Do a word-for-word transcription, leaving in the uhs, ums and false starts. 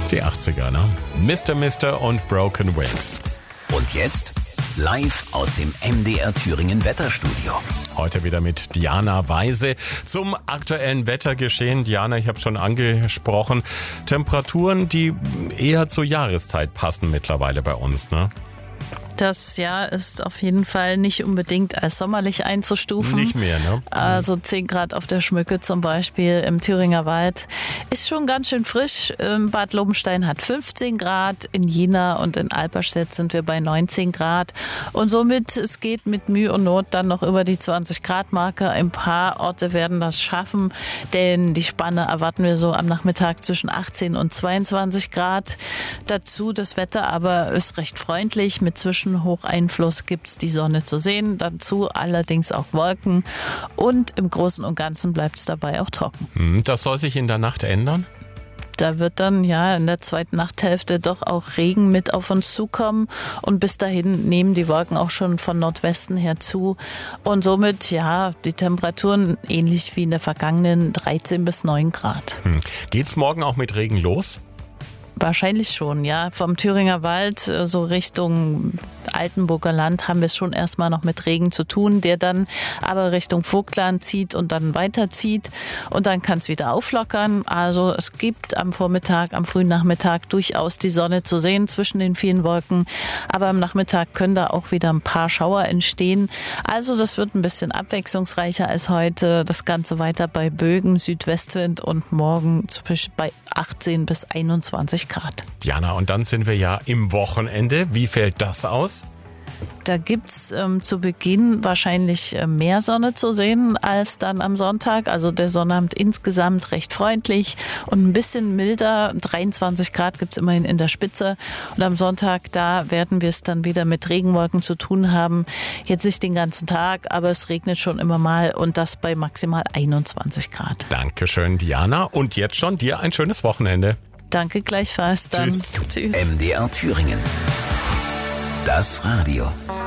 Die achtziger, ne? Mister Mister und Broken Wings. Und jetzt live aus dem M D R Thüringen Wetterstudio. Heute wieder mit Diana Weise zum aktuellen Wettergeschehen. Diana, ich habe schon angesprochen, Temperaturen, die eher zur Jahreszeit passen mittlerweile bei uns, ne? Das Jahr ist auf jeden Fall nicht unbedingt als sommerlich einzustufen. Nicht mehr, ne? Also zehn Grad auf der Schmücke zum Beispiel im Thüringer Wald ist schon ganz schön frisch. Bad Lobenstein hat fünfzehn Grad, in Jena und in Alperstedt sind wir bei neunzehn Grad. Und somit, es geht mit Mühe und Not dann noch über die zwanzig Grad Marke. Ein paar Orte werden das schaffen, denn die Spanne erwarten wir so am Nachmittag zwischen achtzehn und zweiundzwanzig Grad. Dazu das Wetter aber ist recht freundlich, mit zwischen Hocheinfluss gibt es die Sonne zu sehen, dazu allerdings auch Wolken und im Großen und Ganzen bleibt es dabei auch trocken. Das soll sich in der Nacht ändern? Da wird dann ja in der zweiten Nachthälfte doch auch Regen mit auf uns zukommen und bis dahin nehmen die Wolken auch schon von Nordwesten her zu und somit ja die Temperaturen ähnlich wie in der vergangenen dreizehn bis neun Grad. Hm. Geht's morgen auch mit Regen los? Wahrscheinlich schon, ja. Vom Thüringer Wald so Richtung Altenburger Land haben wir es schon erstmal noch mit Regen zu tun, der dann aber Richtung Vogtland zieht und dann weiterzieht und dann kann es wieder auflockern. Also es gibt am Vormittag, am frühen Nachmittag durchaus die Sonne zu sehen zwischen den vielen Wolken, aber am Nachmittag können da auch wieder ein paar Schauer entstehen. Also das wird ein bisschen abwechslungsreicher als heute. Das Ganze weiter bei Bögen, Südwestwind und morgen zwischen bei achtzehn bis einundzwanzig Grad. Diana, und dann sind wir ja im Wochenende. Wie fällt das aus? Da gibt es ähm, zu Beginn wahrscheinlich äh, mehr Sonne zu sehen als dann am Sonntag. Also der Sonnabend insgesamt recht freundlich und ein bisschen milder. dreiundzwanzig Grad gibt es immerhin in der Spitze. Und am Sonntag, da werden wir es dann wieder mit Regenwolken zu tun haben. Jetzt nicht den ganzen Tag, aber es regnet schon immer mal und das bei maximal einundzwanzig Grad. Dankeschön, Diana. Und jetzt schon dir ein schönes Wochenende. Danke gleichfalls. Dann. Tschüss. Tschüss. M D R Thüringen. Das Radio.